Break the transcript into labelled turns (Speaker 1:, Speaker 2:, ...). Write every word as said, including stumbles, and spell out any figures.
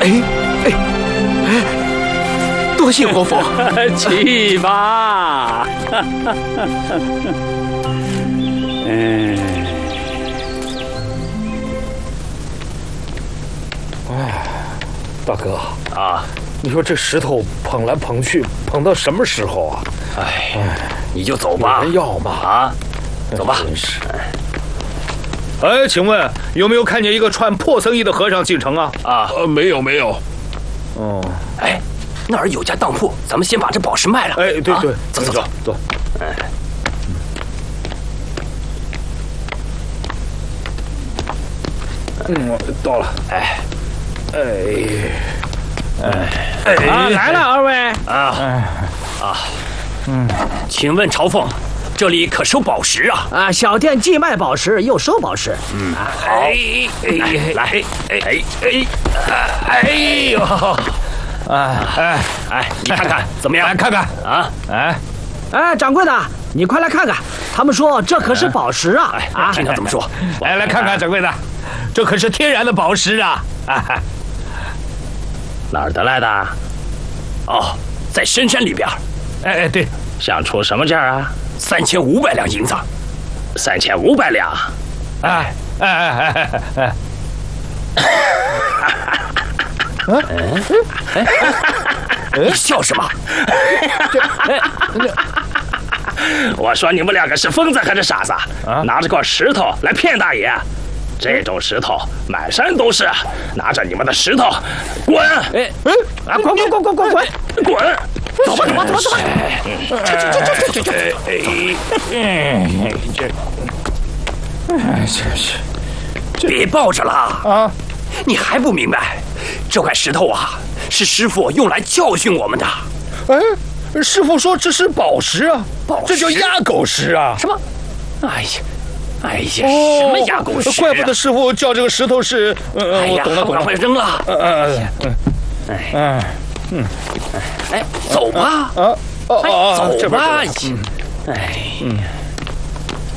Speaker 1: 哎哎哎，多谢国父。
Speaker 2: 去吧。嗯。
Speaker 3: 哎，大哥
Speaker 2: 啊，
Speaker 3: 你说这石头捧来捧去，捧到什么时候啊？
Speaker 2: 哎，你就走吧。
Speaker 3: 有人要吗？
Speaker 2: 啊，走吧。
Speaker 3: 真是。哎，请问有没有看见一个穿破僧衣的和尚进城啊？
Speaker 2: 啊，
Speaker 4: 呃，没有没有。
Speaker 3: 哦，
Speaker 2: 哎，那儿有家当铺，咱们先把这宝石卖了。
Speaker 3: 哎，对对，
Speaker 2: 走走走
Speaker 3: 走。
Speaker 2: 哎。
Speaker 3: 嗯，到了。
Speaker 2: 哎，
Speaker 3: 哎，哎，
Speaker 5: 哎，啊，来了，二位。
Speaker 2: 啊啊，嗯，请问朝奉，这里可收宝石啊？
Speaker 5: 啊，小店既卖宝石又收宝石。
Speaker 2: 嗯，好。哎哎，来，哎哎哎，哎呦，
Speaker 3: 哎哎
Speaker 2: 哎，你看看怎么样？
Speaker 3: 来看看
Speaker 2: 啊，
Speaker 3: 哎
Speaker 5: 哎，掌柜的，你快来看看，他们说这可是宝石啊！
Speaker 2: 哎，
Speaker 5: 啊，
Speaker 2: 听他怎么说？
Speaker 3: 来来看看，掌柜的，这可是天然的宝石啊！啊，
Speaker 2: 哪儿得来的？哦，在深山里边。
Speaker 3: 哎哎，对，
Speaker 2: 想出什么价啊？三千五百两银子。三千五百两。
Speaker 3: 哎哎哎哎哎
Speaker 2: 哎！你笑什么？我说你们两个是疯子还是傻子？啊、拿着块石头来骗大爷？这种石头满山都是，拿着你们的石头滚！哎
Speaker 5: 哎啊，滚滚滚滚滚滚
Speaker 2: 滚！走吧走吧走吧走吧！
Speaker 3: 这这这这这这哎这，哎真是，
Speaker 2: 别抱着了
Speaker 3: 啊！
Speaker 2: 你还不明白，这块石头啊，是师傅用来教训我们的。
Speaker 3: 哎，师傅说这是宝石啊，
Speaker 2: 宝石，
Speaker 3: 这叫压狗石啊！
Speaker 2: 什么？哎呀！哎呀，什么压狗石、啊？
Speaker 3: 怪不得师傅叫这个石头是……
Speaker 2: 嗯，哎呀，
Speaker 3: 我懂了，懂了，
Speaker 2: 快扔了！
Speaker 3: 嗯嗯嗯，哎，嗯，
Speaker 2: 哎，走吧！
Speaker 3: 啊，哦
Speaker 2: 哦，走吧！
Speaker 3: 嗯，
Speaker 2: 哎，
Speaker 3: 嗯。